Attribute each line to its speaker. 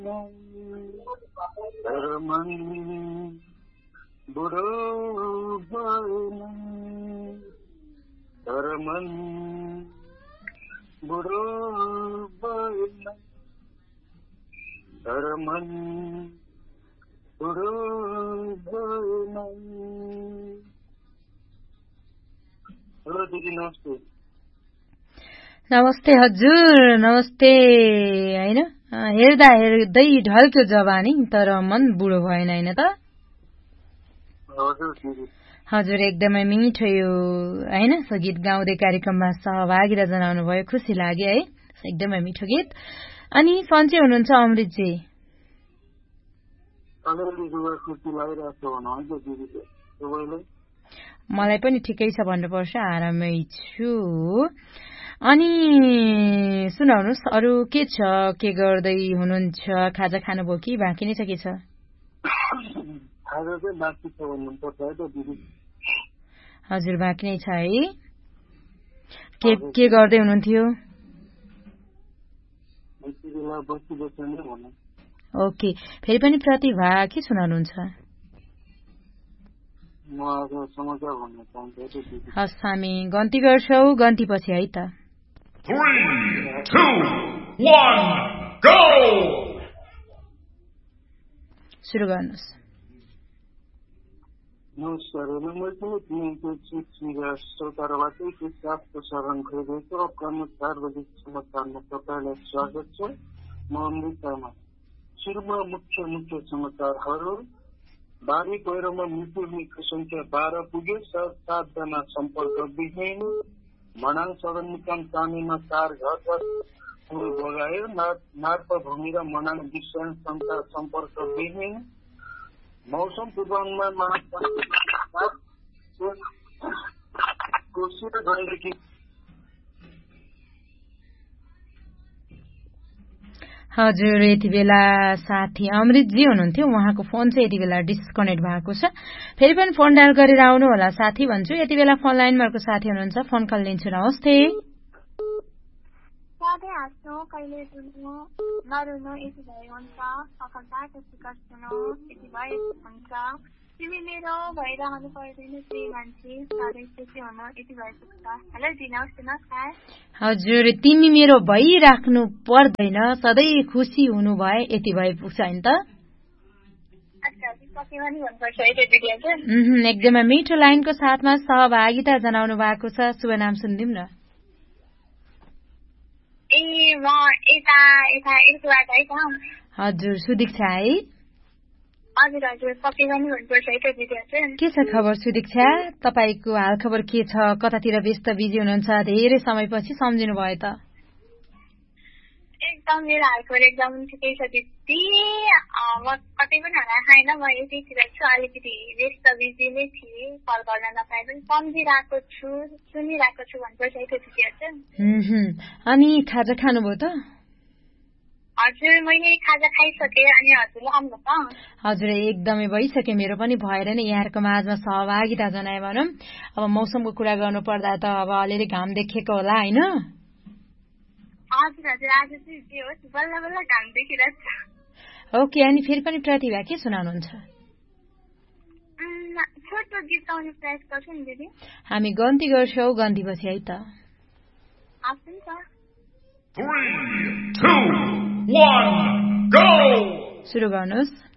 Speaker 1: तर मन बुढो भएन तर मन बुढो भएन तर मन बुढो भएन। हेलो दिदी नमस्ते।
Speaker 2: नमस्ते हजुर, नमस्ते। हैन हेर्दा हेर्दै ढल्क्यो जवानी तर मन बुढो भएन हैन त? हजुर एकदमै मिठो यो हैन गीत गाउँदै कार्यक्रममा सहभागिता जनाउनु भयो, खुसी लाग्यो है, एकदमै मिठो गीत। अनि सन्चै हुनुहुन्छ अमृतजी? मलाई पनि ठिकै छ भन्नुपर्छ, आरामै छु। अनि सुनाउनुहोस् अरू के छ, के गर्दै हुनुहुन्छ? खाजा खानुभयो कि बाँकी नै छ, के छ? हजुर बाँकी नै छ है। के गर्दै हुनुहुन्थ्यो? ओके, फेरि पनि प्रतिभा के सुनाउनुहुन्छ? हस्, हामी गन्ती गर्छौ, गन्ती पछि है त।
Speaker 3: 3, 2, 1, go!
Speaker 2: सुरु गर्नुहोस्।
Speaker 1: नमस्कार, श्रोताहरूबाटै साथको शरण खोजेको अपराह्न 4 बजे समाचारमा तपाईँलाई स्वागत छ। म अमृतमा सुरुमा मुख्य समाचारहरू। बारी पहिरोमा मृत्युको संख्या 12 पुग्यो, 7 जना सम्पर्क विहीन। मनाङ सदरमुकाम टानीमा 4 घर बगायो। नार्पा भूमि र मनाङ विषय सम्पर्क विहीन। मौसम पूर्वानुमान कोसिएर गएदेखि
Speaker 2: हजुर यति बेला साथी अमृतजी हुनुहुन्थ्यो, उहाँको फोन चाहिँ यति बेला डिस्कनेक्ट भएको छ। फेरि पनि फोन डायल गरेर आउनु होला साथी भन्छु। यति बेला फोन लाइनमा अर्को साथी हुनुहुन्छ, फोन कल लिन्छु। नमस्ते।
Speaker 4: कहिले नरुनु यति भए हुन्छ, सफलताको शिखर सुनौ यति भए हुन्छ। तिमी मेरो भइरहनु पर्दैन, त्यही मान्छे सधैँ खुसी हुनु यति भए पुग्छ। हेलो दिनुहोस्, नमस्कार।
Speaker 2: हजुर तिमी मेरो भइराख्नु पर्दैन, सधैँ खुसी हुनु भए यति भए पुग्छ हैन त? एकदमै मिठो लाइनको साथमा सहभागिता जनाउनु भएको छ। शुभ नाम सुनिदिउँ न। हजुर सुदीक्षा है? के छ खबर सुदीक्षा? तपाईको हाल खबर के छ? कतातिर व्यस्त बिजी हुनुहुन्छ? धेरै समयपछि सम्झिनु भयो त।
Speaker 4: एकदम मेरो हालखबर एकदम ठिकै छ दिदी। म कतै पनि हराएको छैन, म यतैतिर छु। अलिकति व्यस्त बिजी नै थिएँ, कल गर्न नपाए पनि सम्झिरहेको छु, सुनिरहेको छु भन्नुपर्छ है दिदी हजुर।
Speaker 2: अनि खाजा खानुभयो त?
Speaker 4: हजुर मैले खाजा खाइसकेँ। अनि हजुरले आउनु त?
Speaker 2: हजुर एकदमै भइसक्यो, मेरो पनि भएर नै यहाँहरूको माझमा सहभागिता जनाए भनौँ। अब मौसमको कुरा गर्नु पर्दा त अब अलिअलि घाम देखेको होला हैन?
Speaker 4: हजुर हजुर आज चाहिँ के हो बल्ल बल्ल घाम देखिरहेछ।
Speaker 2: ओके, अनि फेरि पनि प्रतिभा के सुनाउनुहुन्छ?
Speaker 4: छोटो गीत गाउने प्रयास गर्छु नि दिदी।
Speaker 2: हामी गन्ती गर्छौ, गन्ती पछि है त।
Speaker 3: 3, 2, 1, go!
Speaker 2: सुरु गर्नुहोस्।